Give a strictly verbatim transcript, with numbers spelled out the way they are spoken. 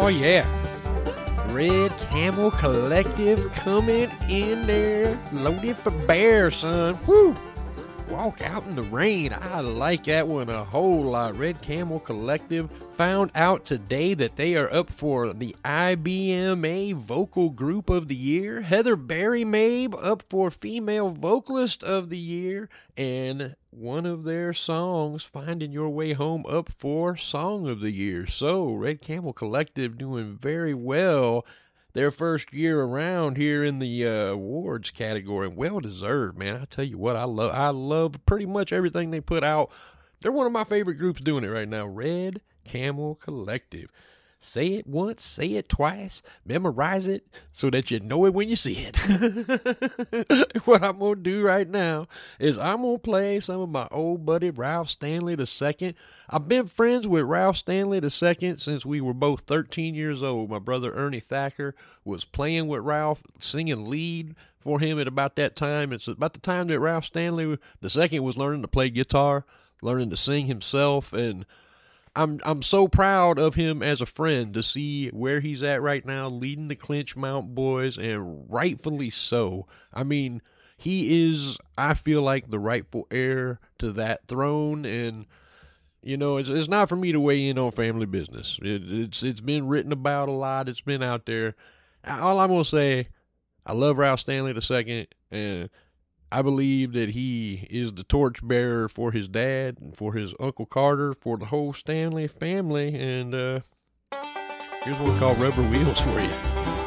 yeah. Red Camel Collective coming in there, loaded for bear, son. Woo! Walk out in the rain. I like that one a whole lot. Red Camel Collective found out today that they are up for the I B M A Vocal Group of the Year. Heather Berry Mabe up for Female Vocalist of the Year. And one of their songs, Finding Your Way Home, up for Song of the Year. So, Red Camel Collective doing very well their first year around here in the uh, awards category. Well deserved, man. I tell you what, I love I love pretty much everything they put out. They're one of my favorite groups doing it right now. Red Camel Collective. Say it once, say it twice, memorize it so that you know it when you see it. What I'm going to do right now is I'm going to play some of my old buddy Ralph Stanley the Second. I've been friends with Ralph Stanley the Second since we were both thirteen years old. My brother Ernie Thacker was playing with Ralph, singing lead for him at about that time. It's about the time that Ralph Stanley the Second was learning to play guitar, learning to sing himself, and I'm I'm so proud of him as a friend to see where he's at right now, leading the Clinch Mount Boys, and rightfully so. I mean, he is, I feel like, the rightful heir to that throne, and, you know, it's it's not for me to weigh in on family business. It, it's It's been written about a lot. It's been out there. All I'm going to say, I love Ralph Stanley the Second, and I believe that he is the torchbearer for his dad and for his Uncle Carter, for the whole Stanley family. And uh, here's one called Rubber Wheels for you.